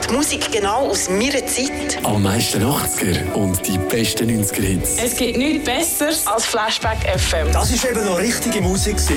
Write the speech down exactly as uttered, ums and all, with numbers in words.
Die Musik genau aus meiner Zeit. Am meisten achtziger und die besten neunziger Hits. Es gibt nichts Besseres als Flashback F M. Das ist eben noch richtige Musik.